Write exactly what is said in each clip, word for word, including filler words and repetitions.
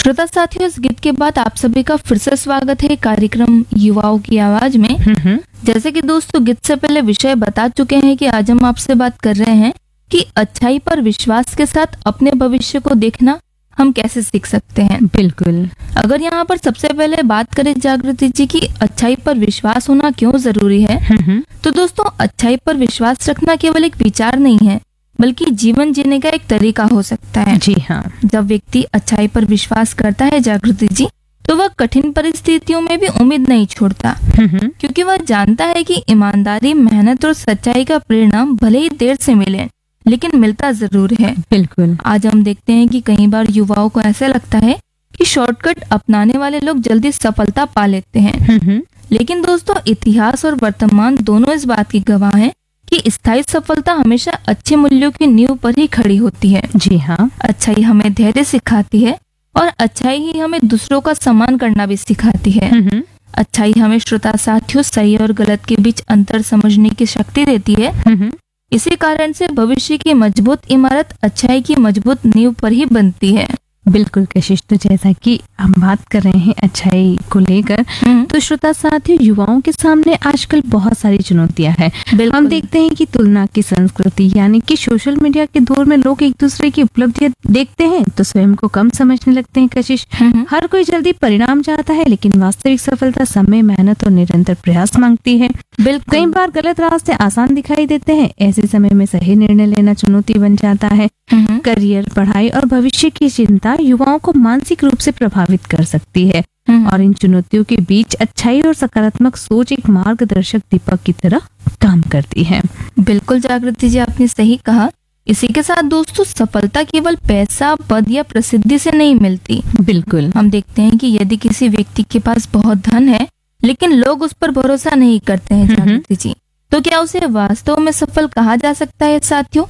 श्रोता साथियों, इस गीत के बाद आप सभी का फिर से स्वागत है कार्यक्रम युवाओं की आवाज में। हम्म जैसे कि दोस्तों गीत से पहले विषय बता चुके हैं कि आज हम आपसे बात कर रहे हैं कि अच्छाई पर विश्वास के साथ अपने भविष्य को देखना हम कैसे सीख सकते हैं। बिल्कुल। अगर यहाँ पर सबसे पहले बात करें जागृति जी की अच्छाई पर विश्वास होना क्यों जरूरी है, हम्म तो दोस्तों अच्छाई पर विश्वास रखना केवल एक विचार नहीं है बल्कि जीवन जीने का एक तरीका हो सकता है। जी हाँ। जब व्यक्ति अच्छाई पर विश्वास करता है जागृति जी, तो वह कठिन परिस्थितियों में भी उम्मीद नहीं छोड़ता, हम्म क्योंकि वह जानता है कि ईमानदारी, मेहनत और सच्चाई का परिणाम भले ही देर से मिले लेकिन मिलता जरूर है। बिल्कुल। आज हम देखते हैं कि कई बार युवाओं को ऐसा लगता है कि शॉर्टकट अपनाने वाले लोग जल्दी सफलता पा लेते हैं, हम्म लेकिन दोस्तों इतिहास और वर्तमान दोनों इस बात की गवाह हैं कि स्थायी सफलता हमेशा अच्छे मूल्यों की नींव पर ही खड़ी होती है। जी हाँ। अच्छाई हमें धैर्य सिखाती है और अच्छाई ही हमें दूसरों का सम्मान करना भी सिखाती है। हम्म अच्छाई हमें श्रोता साथियों सही और गलत के बीच अंतर समझने की शक्ति देती है। हम्म इसी कारण से भविष्य की मजबूत इमारत अच्छाई की मजबूत नींव पर ही बनती है। बिल्कुल कशिश, तो जैसा कि हम बात कर रहे हैं अच्छाई को लेकर, तो श्रोता साथियों युवाओं के सामने आजकल बहुत सारी चुनौतियां हैं। हम देखते हैं कि तुलना की संस्कृति, यानी कि सोशल मीडिया के दौर में लोग एक दूसरे की उपलब्धियां देखते हैं तो स्वयं को कम समझने लगते हैं। कशिश, हर कोई जल्दी परिणाम चाहता है, लेकिन वास्तविक सफलता समय, मेहनत और निरंतर प्रयास मांगती है। बिल्कुल। कई बार गलत रास्ते आसान दिखाई देते हैं, ऐसे समय में सही निर्णय लेना चुनौती बन जाता है। करियर, पढ़ाई और भविष्य की चिंता युवाओं को मानसिक रूप से प्रभावित कर सकती है, और इन चुनौतियों के बीच अच्छाई और सकारात्मक सोच एक मार्गदर्शक दीपक की तरह काम करती है। बिल्कुल जागृति जी, आपने सही कहा। इसी के साथ दोस्तों सफलता केवल पैसा, पद या प्रसिद्धि से नहीं मिलती। बिल्कुल। हम देखते हैं कि यदि किसी व्यक्ति के पास बहुत धन है लेकिन लोग उस पर भरोसा नहीं करते हैं जागृति जी, तो क्या उसे वास्तव में सफल कहा जा सकता है साथियों?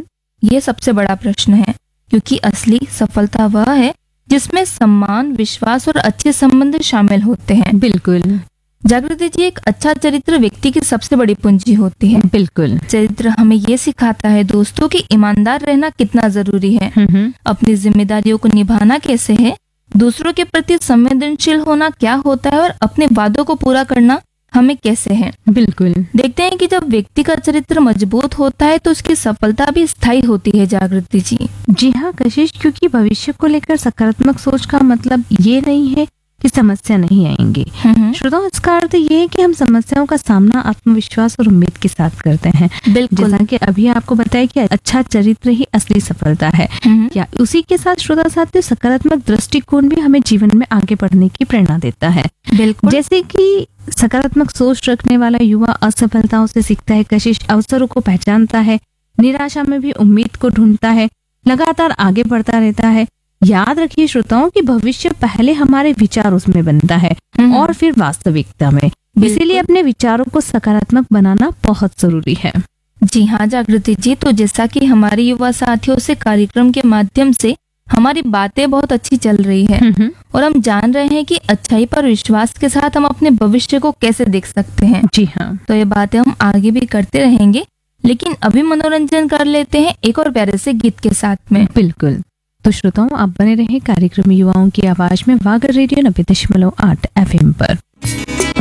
ये सबसे बड़ा प्रश्न है, क्योंकि असली सफलता वह है जिसमें सम्मान, विश्वास और अच्छे संबंध शामिल होते हैं। बिल्कुल जागृति जी, एक अच्छा चरित्र व्यक्ति की सबसे बड़ी पूंजी होती है। बिल्कुल। चरित्र हमें ये सिखाता है दोस्तों कि ईमानदार रहना कितना जरूरी है, अपनी जिम्मेदारियों को निभाना कैसे है, दूसरों के प्रति संवेदनशील होना क्या होता है और अपने वादों को पूरा करना हमें कैसे है। बिल्कुल। देखते हैं कि जब व्यक्ति का चरित्र मजबूत होता है तो उसकी सफलता भी स्थायी होती है जागृति जी। जी हाँ कशिश, क्योंकि भविष्य को लेकर सकारात्मक सोच का मतलब ये नहीं है कि समस्या नहीं आएंगी। श्रोताओं, इसका अर्थ ये है कि हम समस्याओं का सामना आत्मविश्वास और उम्मीद के साथ करते हैं। बिल्कुल। जैसा कि अभी आपको बताया कि अच्छा चरित्र ही असली सफलता है। क्या उसी के साथ श्रोता साथियों सकारात्मक दृष्टिकोण भी हमें जीवन में आगे बढ़ने की प्रेरणा देता है। बिल्कुल। जैसे कि सकारात्मक सोच रखने वाला युवा असफलताओं से सीखता है, कशिश अवसरों को पहचानता है, निराशा में भी उम्मीद को ढूंढता है, लगातार आगे बढ़ता रहता है। याद रखिए श्रोताओं कि भविष्य पहले हमारे विचार उसमें बनता है और फिर वास्तविकता में। इसीलिए अपने विचारों को सकारात्मक बनाना बहुत जरूरी है। जी हाँ जागृति जी, तो जैसा कि हमारे युवा साथियों से कार्यक्रम के माध्यम से हमारी बातें बहुत अच्छी चल रही है और हम जान रहे हैं कि अच्छाई पर विश्वास के साथ हम अपने भविष्य को कैसे देख सकते हैं। जी हाँ। तो ये बातें हम आगे भी करते रहेंगे, लेकिन अभी मनोरंजन कर लेते हैं एक और प्यारे से गीत के साथ में। बिल्कुल। तो श्रोताओं, आप बने रहे कार्यक्रम युवाओं की आवाज में वागर रेडियो नब्बे दशमलव आठ एफ एम पर।